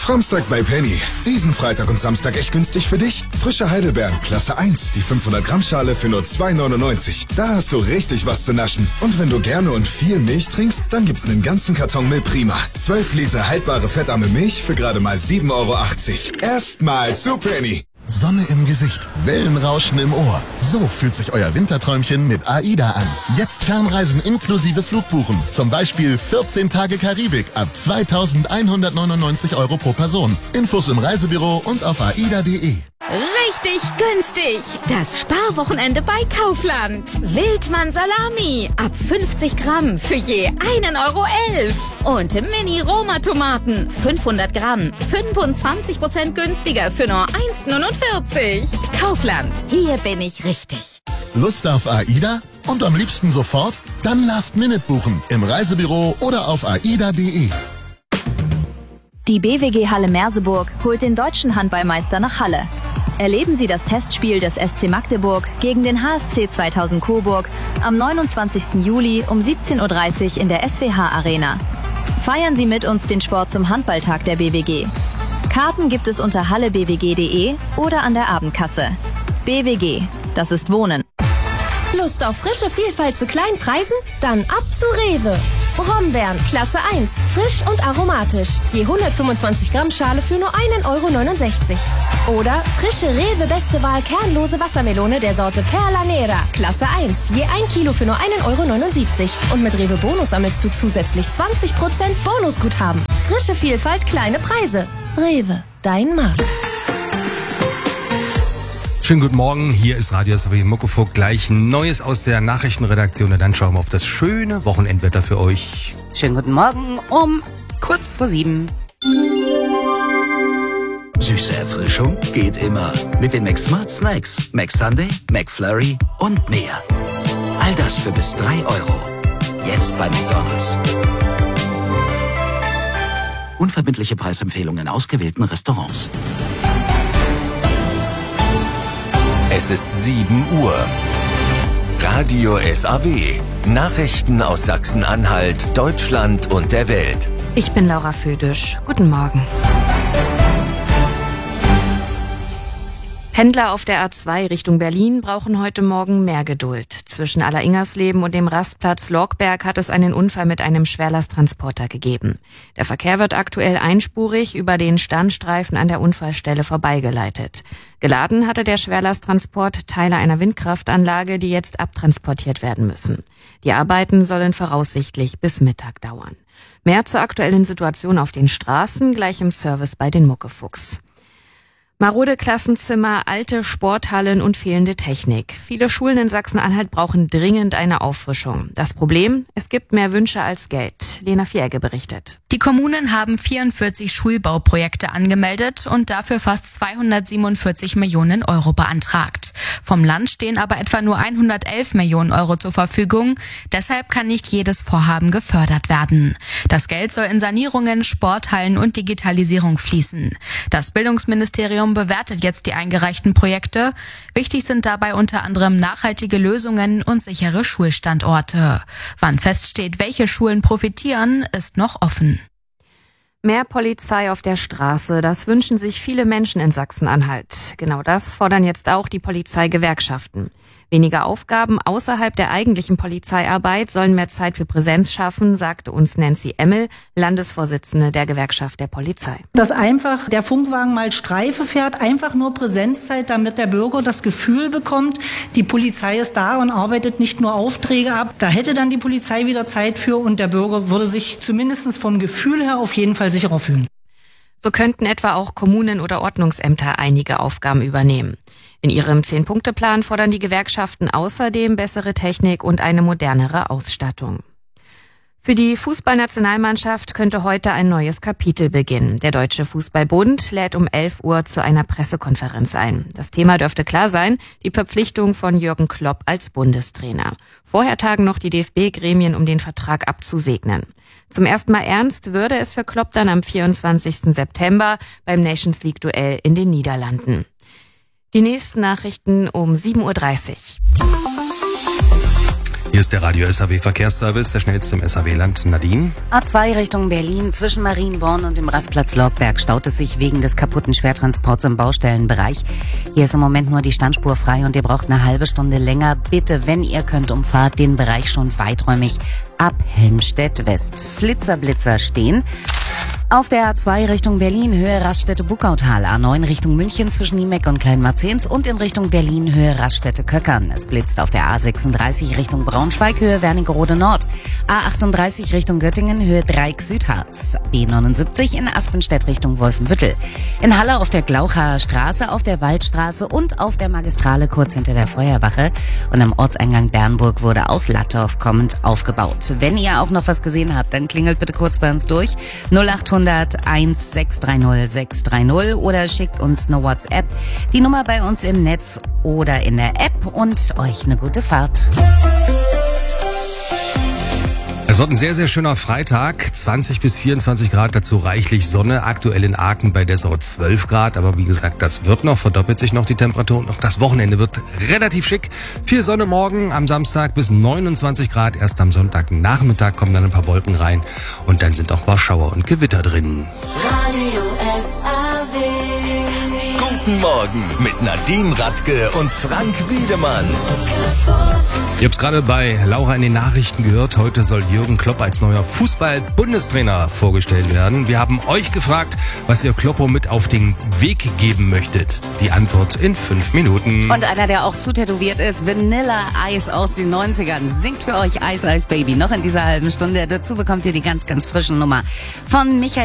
Framstag bei Penny. Diesen Freitag und Samstag echt günstig für dich. Frische Heidelbeeren, Klasse 1, die 500 Gramm Schale für nur 2,99. Da hast du richtig was zu naschen. Und wenn du gerne und viel Milch trinkst, dann gibt's einen ganzen Karton Milch Prima. 12 Liter haltbare fettarme Milch für gerade mal 7,80 Euro. Erstmal zu Penny. Sonne im Gesicht, Wellenrauschen im Ohr. So fühlt sich euer Winterträumchen mit AIDA an. Jetzt Fernreisen inklusive Flugbuchen. Zum Beispiel 14 Tage Karibik ab 2.199 Euro pro Person. Infos im Reisebüro und auf aida.de. Richtig günstig! Das Sparwochenende bei Kaufland. Wildmann Salami ab 50 Gramm für je 1,11 Euro. Und Mini-Roma-Tomaten 500 Gramm 25% günstiger für nur 1,49 €. Kaufland, hier bin ich richtig. Lust auf AIDA? Und am liebsten sofort? Dann Last-Minute buchen im Reisebüro oder auf aida.de. Die BWG Halle Merseburg holt den deutschen Handballmeister nach Halle. Erleben Sie das Testspiel des SC Magdeburg gegen den HSC 2000 Coburg am 29. Juli um 17:30 Uhr in der SWH Arena. Feiern Sie mit uns den Sport zum Handballtag der BWG. Karten gibt es unter hallebwg.de oder an der Abendkasse. BWG, das ist Wohnen. Lust auf frische Vielfalt zu kleinen Preisen? Dann ab zu Rewe. Brombeeren, Klasse 1, frisch und aromatisch. Je 125 Gramm Schale für nur 1,69 €. Oder frische Rewe Beste Wahl kernlose Wassermelone der Sorte Perla Nera, Klasse 1, je 1 Kilo für nur 1,79 €. Und mit Rewe Bonus sammelst du zusätzlich 20% Bonusguthaben. Frische Vielfalt, kleine Preise. Rewe, dein Markt. Schönen guten Morgen, hier ist Radio SW Muckefuck. Gleich Neues aus der Nachrichtenredaktion und dann schauen wir auf das schöne Wochenendwetter für euch. Schönen guten Morgen um kurz vor 7. Süße Erfrischung geht immer mit den McSmart Snacks, McSunday, McFlurry und mehr. All das für bis 3 €. Jetzt bei McDonald's. Unverbindliche Preisempfehlungen in ausgewählten Restaurants. Es ist 7 Uhr. Radio SAW. Nachrichten aus Sachsen-Anhalt, Deutschland und der Welt. Ich bin Laura Födisch. Guten Morgen. Pendler auf der A2 Richtung Berlin brauchen heute Morgen mehr Geduld. Zwischen Alleringers-Leben und dem Rastplatz Lorgberg hat es einen Unfall mit einem Schwerlasttransporter gegeben. Der Verkehr wird aktuell einspurig über den Standstreifen an der Unfallstelle vorbeigeleitet. Geladen hatte der Schwerlasttransport Teile einer Windkraftanlage, die jetzt abtransportiert werden müssen. Die Arbeiten sollen voraussichtlich bis Mittag dauern. Mehr zur aktuellen Situation auf den Straßen gleich im Service bei den Muckefuchs. Marode Klassenzimmer, alte Sporthallen und fehlende Technik. Viele Schulen in Sachsen-Anhalt brauchen dringend eine Auffrischung. Das Problem? Es gibt mehr Wünsche als Geld. Lena Vierge berichtet. Die Kommunen haben 44 Schulbauprojekte angemeldet und dafür fast 247 Millionen € beantragt. Vom Land stehen aber etwa nur 111 Millionen € zur Verfügung. Deshalb kann nicht jedes Vorhaben gefördert werden. Das Geld soll in Sanierungen, Sporthallen und Digitalisierung fließen. Das Bildungsministerium bewertet jetzt die eingereichten Projekte. Wichtig sind dabei unter anderem nachhaltige Lösungen und sichere Schulstandorte. Wann feststeht, welche Schulen profitieren, ist noch offen. Mehr Polizei auf der Straße, das wünschen sich viele Menschen in Sachsen-Anhalt. Genau das fordern jetzt auch die Polizeigewerkschaften. Weniger Aufgaben außerhalb der eigentlichen Polizeiarbeit sollen mehr Zeit für Präsenz schaffen, sagte uns Nancy Emmel, Landesvorsitzende der Gewerkschaft der Polizei. Dass einfach der Funkwagen mal Streife fährt, einfach nur Präsenzzeit, damit der Bürger das Gefühl bekommt, die Polizei ist da und arbeitet nicht nur Aufträge ab. Da hätte dann die Polizei wieder Zeit für und der Bürger würde sich zumindest vom Gefühl her auf jeden Fall sicherer fühlen. So könnten etwa auch Kommunen oder Ordnungsämter einige Aufgaben übernehmen. In ihrem 10-Punkte-Plan fordern die Gewerkschaften außerdem bessere Technik und eine modernere Ausstattung. Für die Fußballnationalmannschaft könnte heute ein neues Kapitel beginnen. Der Deutsche Fußballbund lädt um 11 Uhr zu einer Pressekonferenz ein. Das Thema dürfte klar sein, die Verpflichtung von Jürgen Klopp als Bundestrainer. Vorher tagen noch die DFB-Gremien, um den Vertrag abzusegnen. Zum ersten Mal ernst würde es für Klopp dann am 24. September beim Nations League-Duell in den Niederlanden. Die nächsten Nachrichten um 7:30 Uhr. Hier ist der Radio SAW Verkehrsservice, der schnellste im SAW-Land. Nadine? A2 Richtung Berlin, zwischen Marienborn und dem Rastplatz Lorkberg staut es sich wegen des kaputten Schwertransports im Baustellenbereich. Hier ist im Moment nur die Standspur frei und ihr braucht eine halbe Stunde länger. Bitte, wenn ihr könnt, umfahrt den Bereich schon weiträumig ab Helmstedt West. Flitzer stehen. Auf der A2 Richtung Berlin, Höhe Raststätte-Buckautal, A9 Richtung München zwischen Niemeck und Kleinmarzens und in Richtung Berlin, Höhe Raststätte-Köckern. Es blitzt auf der A36 Richtung Braunschweig, Höhe Wernigerode Nord. A38 Richtung Göttingen, Höhe Dreieck Südharz. B79 in Aspenstedt Richtung Wolfenbüttel. In Halle auf der Glauchaer Straße, auf der Waldstraße und auf der Magistrale kurz hinter der Feuerwache. Und am Ortseingang Bernburg wurde aus Lattorf kommend aufgebaut. Wenn ihr auch noch was gesehen habt, dann klingelt bitte kurz bei uns durch. 0800 1630 630 oder schickt uns eine WhatsApp. Die Nummer bei uns im Netz oder in der App und euch eine gute Fahrt. Es wird ein sehr, sehr schöner Freitag, 20 bis 24 Grad, dazu reichlich Sonne, aktuell in Aachen bei Dessau 12 Grad, aber wie gesagt, das wird noch, verdoppelt sich noch die Temperatur und auch das Wochenende wird relativ schick. Viel Sonne morgen am Samstag bis 29 Grad, erst am Sonntagnachmittag kommen dann ein paar Wolken rein und dann sind auch ein paar Schauer und Gewitter drin. Radio SAW. Guten Morgen mit Nadine Radke und Frank Wiedemann. Ihr habt es gerade bei Laura in den Nachrichten gehört. Heute soll Jürgen Klopp als neuer Fußball-Bundestrainer vorgestellt werden. Wir haben euch gefragt, was ihr Kloppo mit auf den Weg geben möchtet. Die Antwort in 5 Minuten. Und einer, der auch zutätowiert ist, Vanilla Ice aus den 90ern, singt für euch Ice Ice Baby noch in dieser halben Stunde. Dazu bekommt ihr die ganz, ganz frischen Nummer von Michael